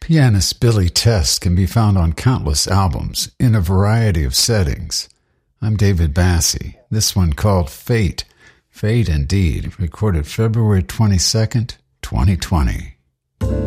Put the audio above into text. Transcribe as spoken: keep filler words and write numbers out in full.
Pianist Billy Test can be found on countless albums in a variety of settings. I'm David Bassie. This one called Fate. Fate indeed, recorded February twenty-second, twenty twenty.